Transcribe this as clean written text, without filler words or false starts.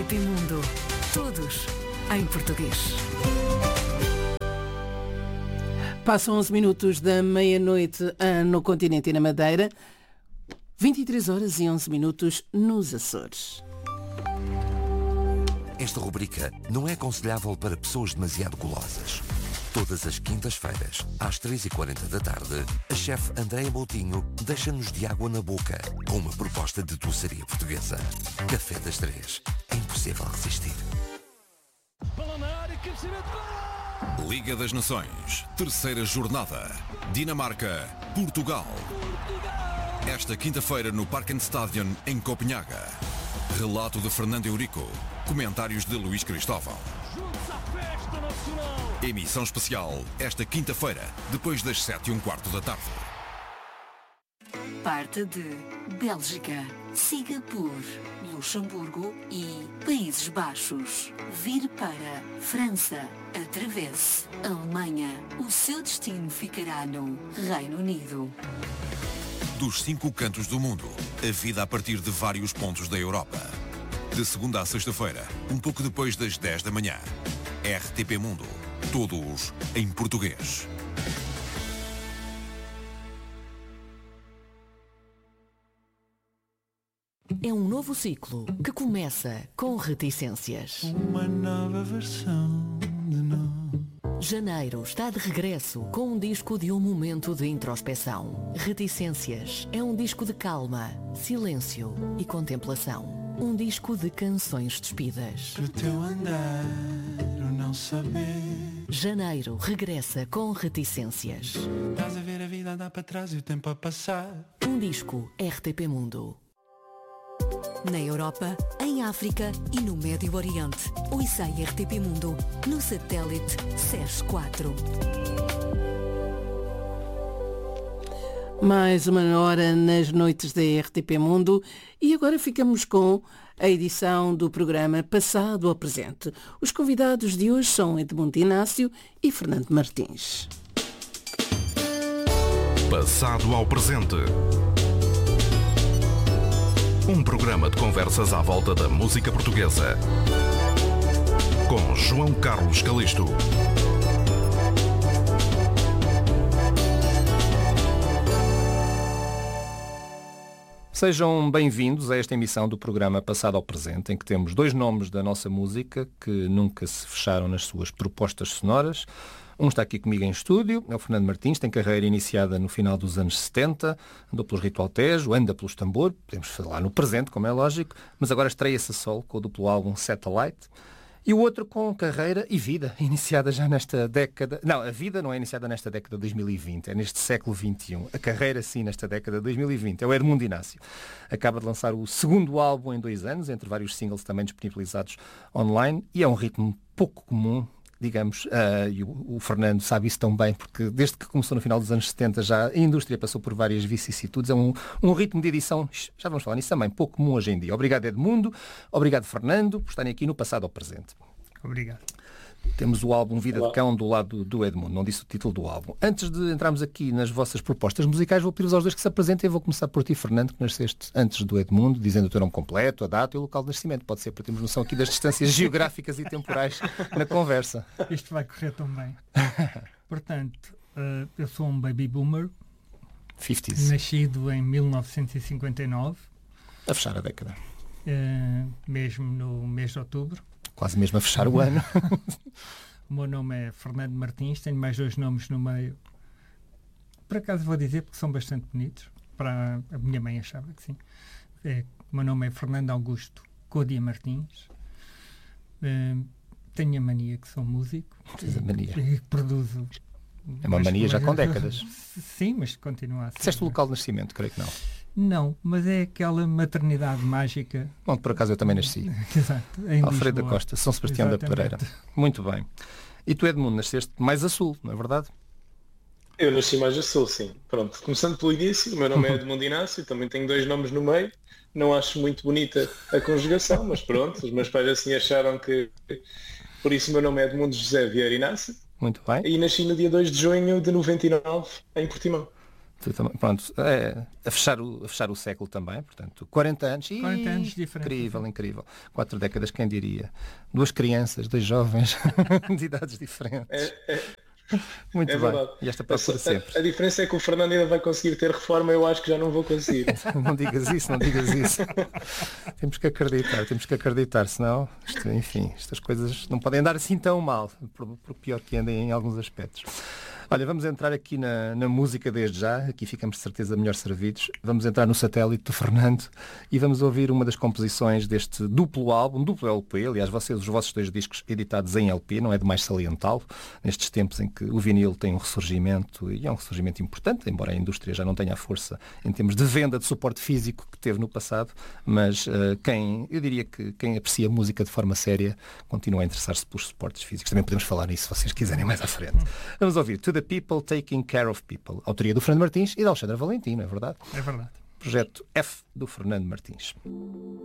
RTP Mundo. Todos em português. Passam 11 minutos da meia-noite no continente e na Madeira. 23 horas e 11 minutos nos Açores. Esta rubrica não é aconselhável para pessoas demasiado golosas. Todas as quintas-feiras, às 3h40 da tarde, a chefe Andréia Moutinho deixa-nos de água na boca com uma proposta de doçaria portuguesa. Café das 3. É impossível resistir. Liga das Nações, terceira jornada. Dinamarca, Portugal. Esta quinta-feira no Parkenstadion, em Copenhaga. Relato de Fernando Eurico. Comentários de Luís Cristóvão. Emissão especial, esta quinta-feira, depois das 7h15 da tarde. Parte de Bélgica. Siga por Luxemburgo e Países Baixos. Vir para França. Atravesse Alemanha. O seu destino ficará no Reino Unido. Dos 5 cantos do mundo, a vida a partir de vários pontos da Europa. De segunda a sexta-feira, um pouco depois das 10 da manhã. RTP Mundo. Todos em português. É um novo ciclo que começa com reticências. Uma nova versão de nós. Janeiro está de regresso com um disco de um momento de introspeção. Reticências é um disco de calma, silêncio e contemplação. Um disco de canções despidas. O teu andar, o não saber. Janeiro regressa com reticências. Estás a ver a vida andar para trás e o tempo a passar. Um disco RTP Mundo. Na Europa, em África e no Médio Oriente. Ouça a RTP Mundo no satélite SES 4. Mais uma hora nas noites da RTP Mundo e agora ficamos com a edição do programa Passado ao Presente. Os convidados de hoje são Edmundo Inácio e Fernando Martins. Passado ao Presente. Um programa de conversas à volta da música portuguesa. Com João Carlos Calisto. Sejam bem-vindos a esta emissão do programa Passado ao Presente, em que temos dois nomes da nossa música que nunca se fecharam nas suas propostas sonoras. Um está aqui comigo em estúdio, é o Fernando Martins, tem carreira iniciada no final dos anos 70, andou pelos Ritual Tejo, anda pelos Tambor, podemos falar no presente, como é lógico, mas agora estreia-se a solo com o duplo álbum Satellite. E o outro com carreira e vida, iniciada já nesta década... Não, a vida não é iniciada nesta década de 2020, é neste século XXI. A carreira, sim, nesta década de 2020. É o Edmundo Inácio. Acaba de lançar o segundo álbum em 2 anos, entre vários singles também disponibilizados online, e é um ritmo pouco comum, digamos, e o Fernando sabe isso tão bem, porque desde que começou no final dos anos 70 já a indústria passou por várias vicissitudes. É um ritmo de edição, já vamos falar nisso também, pouco comum hoje em dia. Obrigado, Edmundo. Obrigado, Fernando, por estarem aqui no Passado ao Presente. Obrigado. Temos o álbum Vida de Cão do lado do Edmundo, não disse o título do álbum. Antes de entrarmos aqui nas vossas propostas musicais, vou pedir aos dois que se apresentem. Vou começar por ti, Fernando, que nasceste antes do Edmundo, dizendo o teu nome completo, a data e o local de nascimento. Pode ser para termos noção aqui das distâncias geográficas e temporais na conversa. Isto vai correr tão bem. Portanto, eu sou um baby boomer, 50s. Nascido em 1959. A fechar a década. Mesmo no mês de outubro. Quase mesmo a fechar o ano. O meu nome é Fernando Martins, tenho mais 2 nomes no meio. Por acaso vou dizer porque são bastante bonitos. Para a minha mãe achava que sim. O meu nome é Fernando Augusto Codia Martins. Tenho a mania que sou músico. Tens a mania. E produzo. É uma mania já com décadas. Sim, mas continua a ser. Disseste o local de nascimento, creio que não. Não, mas é aquela maternidade mágica. Bom, por acaso eu também nasci. Exato. Alfredo da Costa, São Sebastião da Pereira. Muito bem. E tu, Edmundo, nasceste mais a sul, não é verdade? Eu nasci mais a sul, sim. Pronto, começando pelo início, o meu nome é Edmundo Inácio, também tenho 2 nomes no meio. Não acho muito bonita a conjugação, mas pronto, os meus pais assim acharam que... Por isso o meu nome é Edmundo José Vieira Inácio. Muito bem. E nasci no dia 2 de junho de 99, em Portimão. Pronto, a fechar o século também, portanto, 40 anos. 40 anos de diferença. Incrível, incrível. 4 décadas, quem diria? 2 crianças, 2 jovens de idades diferentes. Muito bem. Verdade. E esta procura sempre. A diferença é que o Fernando ainda vai conseguir ter reforma, eu acho que já não vou conseguir. Não digas isso. Temos que acreditar, senão, enfim, estas coisas não podem andar assim tão mal, por pior que andem em alguns aspectos. Olha, vamos entrar aqui na música desde já, aqui ficamos de certeza melhor servidos. Vamos entrar no satélite do Fernando e vamos ouvir uma das composições deste duplo álbum, duplo LP, aliás, os vossos 2 discos editados em LP, não é demais salientá-lo, nestes tempos em que o vinil tem um ressurgimento, e é um ressurgimento importante, embora a indústria já não tenha a força em termos de venda de suporte físico que teve no passado, mas eu diria que quem aprecia música de forma séria continua a interessar-se pelos suportes físicos. Também podemos falar nisso, se vocês quiserem, mais à frente. Vamos ouvir To the People Taking Care of People, autoria do Fernando Martins e da Alexandra Valentino, é verdade? É verdade. Projeto F do Fernando Martins.